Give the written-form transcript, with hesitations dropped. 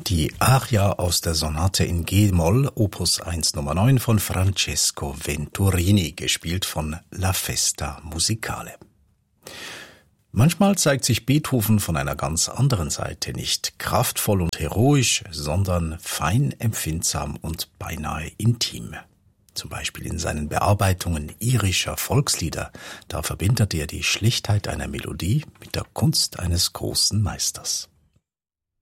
Die Aria aus der Sonate in G-Moll, Opus 1 Nummer 9 von Francesco Venturini, gespielt von La Festa Musicale. Manchmal zeigt sich Beethoven von einer ganz anderen Seite, nicht kraftvoll und heroisch, sondern fein empfindsam und beinahe intim. Zum Beispiel in seinen Bearbeitungen irischer Volkslieder, da verbindet er die Schlichtheit einer Melodie mit der Kunst eines großen Meisters.